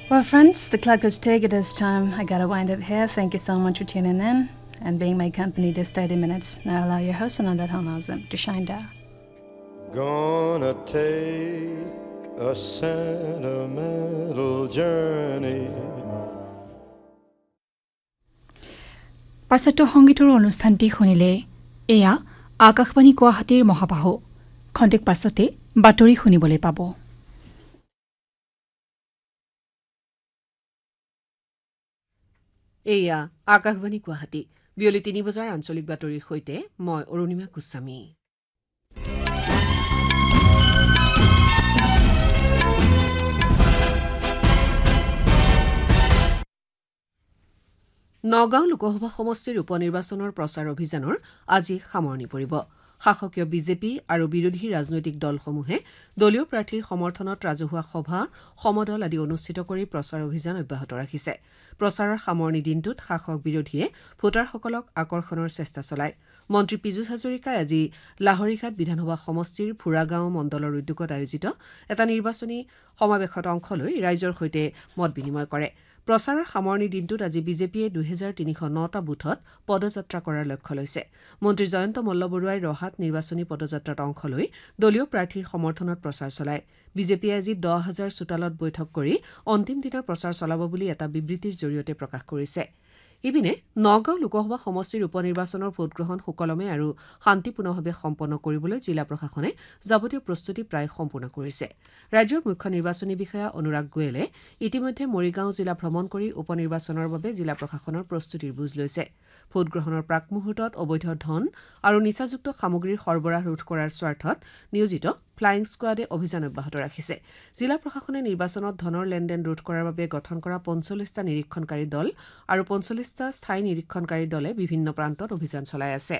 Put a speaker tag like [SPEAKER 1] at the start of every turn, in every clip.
[SPEAKER 1] Well, friends, the clock is ticking this time. I gotta wind up here. Thank you so much for tuning in and being my company this 30 minutes. Now allow your host, Ananda Thalmausam, to shine down.
[SPEAKER 2] Gonna take a sentimental journey.
[SPEAKER 3] পাছতো সংগীতৰ অনুষ্ঠানটি শুনিলে এয়া আকাশবাণী গুৱাহাটীৰ মহাবাহু খন্তেক পাছতে বাতৰি শুনিবলৈ পাব।
[SPEAKER 4] এয়া আকাশবাণী গুৱাহাটী বিয়লি ৩ বজাৰ আঞ্চলিক বাতৰিৰ সৈতে মই অৰুণিমা গোস্বামী। নগাঁও লোকসভা সমষ্টিৰ উপনিৰ্বাচনৰ প্ৰচাৰ অভিযানৰ আজি সামৰণি পৰিব। শাসকীয় বিজেপি আৰু বিৰোধী ৰাজনৈতিক দলসমূহে দলীয় প্ৰাৰ্থীৰ সমৰ্থনত ৰাজহুৱা সভা সমদল আদি অনুষ্ঠিত কৰি প্ৰচাৰ অভিযান অব্যাহত ৰাখিছে। প্ৰচাৰৰ সামৰণি দিনটোত শাসক বিৰোধীয়ে ভোটাৰসকলক আকৰ্ষণৰ চেষ্টা চলায়। মন্ত্ৰী পীযুষ হাজৰিকাই আজি লাহৰীঘাট বিধানসভা সমষ্টিৰ ভোৰাগাঁও মণ্ডলৰ উদ্যোগত আয়োজিত এটা নিৰ্বাচনী সমাৱেশত অংশ লৈ ৰাইজৰ সৈতে মত বিনিময় কৰে। প্ৰচাৰৰ সামৰণি দিনটোত আজি বিজেপিয়ে 2309টা বুথত পদযাত্ৰা কৰাৰ লক্ষ্য লৈছে। মন্ত্ৰী জয়ন্ত মল্লবৰুৱাই ৰহাত নিৰ্বাচনী পদযাত্ৰাত অংশ লৈ দলীয় প্ৰাৰ্থীৰ সমৰ্থনত প্ৰচাৰ চলায়। বিজেপিয়ে আজি 10,000 চোতালত বৈঠক কৰি অন্তিম দিনৰ প্ৰচাৰ চলাব বুলি এটা বিবৃতিৰ জৰিয়তে প্ৰকাশ কৰিছে। ইপিনে নগাঁও লোকসভা সমষ্টিৰ উপনিৰ্বাচনৰ ভোটগ্ৰহণ সুকলমে আৰু শান্তিপূৰ্ণভাৱে সম্পন্ন কৰিবলৈ জিলা প্ৰশাসনে যাৱতীয় প্ৰস্তুতি প্ৰায় সম্পূৰ্ণ কৰিছে। ৰাজ্যৰ মুখ্য নিৰ্বাচনী বিষয়া অনুৰাগ গোৱেলে ইতিমধ্যে মৰিগাঁও জিলা ভ্ৰমণ কৰি উপনিৰ্বাচনৰ বাবে জিলা প্ৰশাসনৰ প্ৰস্তুতিৰ বুজ লৈছে। ভোটগ্ৰহণৰ প্ৰাক মুহূৰ্তত অবৈধ ধন আৰু নিচাযুক্ত সামগ্ৰীৰ সৰবৰাহ ৰোধ কৰাৰ স্বাৰ্থত নিয়োজিত ফ্লাইং স্কোৱাডে অভিযান অব্যাহত ৰাখিছে। জিলা প্ৰশাসনে নিৰ্বাচনত ধনৰ লেনদেন ৰোধ কৰাৰ বাবে গঠন কৰা ৪৫টা নিৰীক্ষণকাৰী দল আৰু ৪৫টা স্থায়ী নিৰীক্ষণকাৰী দলে বিভিন্ন প্ৰান্তত অভিযান চলাই আছে।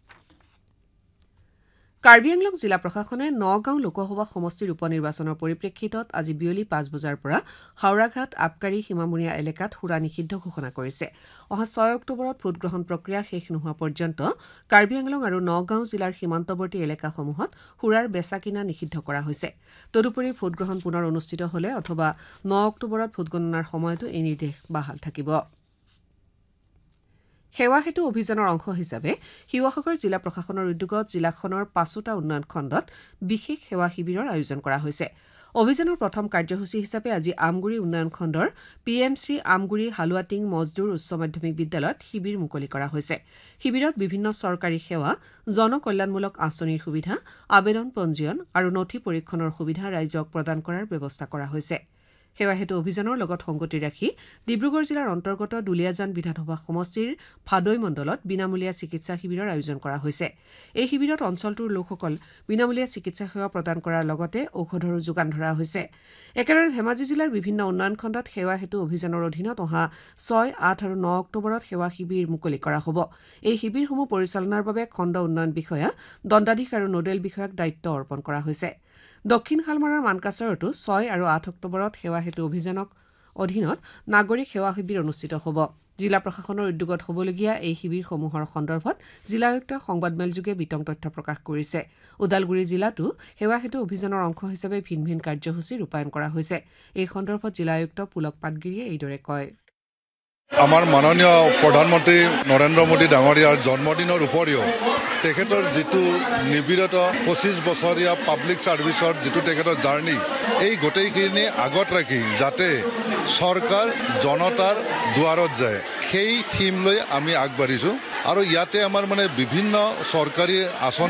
[SPEAKER 4] কাৰ্বি আংলং জিলা প্ৰশাসনে নগাঁও লোকসভা সমষ্টিৰ উপনিৰ্বাচনৰ পৰিপ্ৰেক্ষিতত আজি বিয়লি ৫ বজাৰ পৰা হাওৰাঘাট আবকাৰী সীমামূৰীয়া এলেকাত সুৰা নিষিদ্ধ ঘোষণা কৰিছে। অহা ৬ অক্টোবৰত ভোটগ্ৰহণ প্ৰক্ৰিয়া শেষ নোহোৱা পৰ্যন্ত কাৰ্বি আংলং আৰু নগাঁও জিলাৰ সীমান্তৱৰ্তী এলেকাসমূহত সুৰাৰ বেচা কিনা নিষিদ্ধ কৰা হৈছে। তদুপৰি ভোটগ্ৰহণ পুনৰ অনুষ্ঠিত হলে অথবা ৯ অক্টোবৰত ভোটগণনাৰ সময়তো এই নিৰ্দেশ বাহাল থাকিব। সেৱা সেতু অভিযানৰ অংশ হিচাপে শিৱসাগৰ জিলা প্ৰশাসনৰ উদ্যোগত জিলাখনৰ ৫টা উন্নয়ন খণ্ডত বিশেষ সেৱা শিবিৰৰ আয়োজন কৰা হৈছে। অভিযানৰ প্ৰথম কাৰ্যসূচী হিচাপে আজি আমগুৰি উন্নয়ন খণ্ডৰ PM শ্ৰী আমগুৰি হালুৱাটিং মজদুৰ উচ্চ মাধ্যমিক বিদ্যালয়ত শিবিৰ মুকলি কৰা হৈছে। শিবিৰত বিভিন্ন চৰকাৰী সেৱা, জনকল্যাণমূলক আঁচনিৰ সুবিধা, আবেদন পঞ্জীয়ন আৰু নথি পৰীক্ষণৰ সুবিধা ৰাইজক প্ৰদান কৰাৰ ব্যৱস্থা কৰা হৈছে। সেৱা সেতু অভিযানৰ লগত সংগতি ৰাখি ডিব্ৰুগড় জিলাৰ অন্তৰ্গত দুলীয়াজান বিধানসভা সমষ্টিৰ ভাদৈ মণ্ডলত বিনামূলীয়া চিকিৎসা শিবিৰৰ আয়োজন কৰা হৈছে। এই শিবিৰত অঞ্চলটোৰ লোকসকল বিনামূলীয়া চিকিৎসা সেৱা প্ৰদান কৰাৰ লগতে ঔষধৰো যোগান ধৰা হৈছে। একেদৰে ধেমাজি জিলাৰ বিভিন্ন উন্নয়ন খণ্ডত সেৱা সেতু অভিযানৰ অধীনত অহা ৬, ৮ আৰু ৯ অক্টোবৰত সেৱা শিবিৰ মুকলি কৰা হ'ব। এই শিবিৰসমূহ পৰিচালনাৰ বাবে খণ্ড উন্নয়ন বিষয়া, দণ্ডাধীশ আৰু নোডেল বিষয়াক দায়িত্ব অৰ্পণ কৰা হৈছে। দক্ষিণ শালমাৰাৰ মানকাছাৰতো ৬ আৰু ৮ অক্টোবৰত সেৱা সেতু অভিযানৰ অধীনত নাগৰিক সেৱা শিবিৰ অনুষ্ঠিত হ'ব। জিলা প্ৰশাসনৰ উদ্যোগত হ'বলগীয়া এই শিবিৰসমূহৰ সন্দৰ্ভত জিলা আয়ুক্তই সংবাদমেলযোগে বিতং তথ্য প্ৰকাশ কৰিছে। ওদালগুৰি জিলাতো সেৱা সেতু অভিযানৰ অংশ হিচাপে ভিন ভিন কাৰ্যসূচী ৰূপায়ণ কৰা হৈছে। এই সন্দৰ্ভত জিলা আয়ুক্ত পুলক পাটগিৰিয়ে এইদৰে কয়।
[SPEAKER 5] আমাৰ মাননীয় প্ৰধানমন্ত্ৰী নৰেন্দ্ৰ মোদী ডাঙৰীয়াৰ জন্মদিনৰ উপৰিও তেখেতৰ যিটো নিবিড়ত ২৫ বছৰীয়া পাব্লিক ছাৰ্ভিচৰ যিটো তেখেতৰ জাৰ্ণি, এই গোটেইখিনি আগত ৰাখি যাতে চৰকাৰ জনতাৰ দুৱাৰত যায়, সেই থিম লৈ আমি আগবাঢ়িছোঁ। আৰু ইয়াতে আমাৰ বিভিন্ন চৰকাৰী আঁচনি